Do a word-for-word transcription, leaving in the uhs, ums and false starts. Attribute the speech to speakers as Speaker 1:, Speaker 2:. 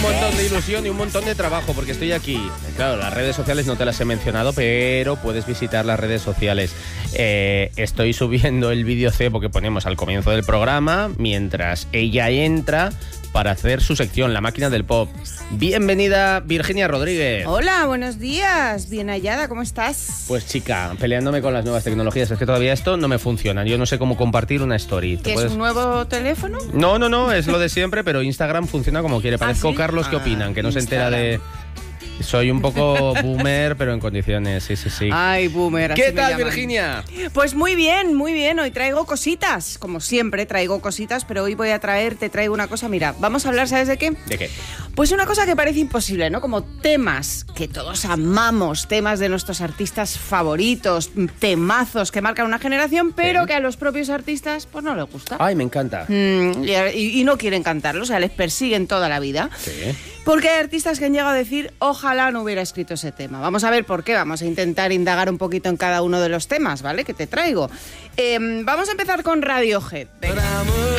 Speaker 1: un montón de ilusión y un montón de trabajo porque estoy aquí. Claro, las redes sociales no te las he mencionado, pero puedes visitar las redes sociales. Eh, estoy subiendo el vídeo cebo que ponemos al comienzo del programa mientras ella entra para hacer su sección, La Máquina del Pop. Bienvenida, Virginia Rodríguez.
Speaker 2: Hola, buenos días. Bien hallada, ¿cómo estás?
Speaker 1: Pues chica, peleándome con las nuevas tecnologías. Es que todavía esto no me funciona. Yo no sé cómo compartir una story.
Speaker 2: ¿Qué
Speaker 1: puedes...
Speaker 2: es un nuevo teléfono?
Speaker 1: No, no, no, es lo de siempre, pero Instagram funciona como quiere. Parezco
Speaker 2: ¿Ah, sí?
Speaker 1: Carlos, ¿qué
Speaker 2: Ah,
Speaker 1: opinan? Que no
Speaker 2: Instagram.
Speaker 1: se entera de... Soy un poco boomer, pero en condiciones, sí, sí, sí.
Speaker 2: Ay, boomer.
Speaker 1: ¿Qué
Speaker 2: así me
Speaker 1: tal,
Speaker 2: llaman.
Speaker 1: Virginia?
Speaker 2: Pues muy bien, muy bien. Hoy traigo cositas. Como siempre, traigo cositas, pero hoy voy a traer, te traigo una cosa. Mira, vamos a hablar, ¿sabes de qué?
Speaker 1: ¿De qué?
Speaker 2: Pues una cosa que parece imposible, ¿no? Como temas que todos amamos, temas de nuestros artistas favoritos, temazos que marcan una generación, pero
Speaker 1: Sí.
Speaker 2: que a los propios artistas, pues no les gusta.
Speaker 1: Ay, me encanta.
Speaker 2: Mm, y, y no quieren cantarlo, o sea, les persiguen toda la vida.
Speaker 1: Sí.
Speaker 2: Porque hay artistas que han llegado a decir, ojalá no hubiera escrito ese tema. Vamos a ver por qué, vamos a intentar indagar un poquito en cada uno de los temas, ¿vale? Que te traigo. Eh, vamos a empezar con Radiohead. Venga.